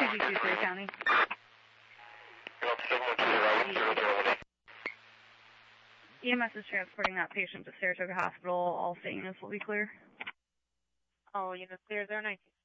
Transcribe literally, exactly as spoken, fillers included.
G two, Clear County. E M S is transporting that patient to Saratoga Hospital. All units will be clear. All units clear, zero nineteen.